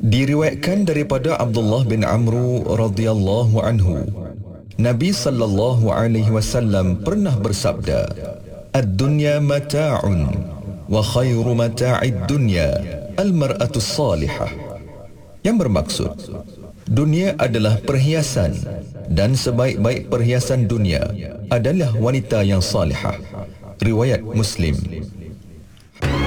Diriwayatkan daripada Abdullah bin Amru radhiyallahu anhu, Nabi sallallahu alaihi wasallam pernah bersabda, "Ad-dunya mata'un wa khairu mata'id dunya al-mar'atus salihah." Yang bermaksud, dunia adalah perhiasan dan sebaik-baik perhiasan dunia adalah wanita yang salihah. Riwayat Muslim.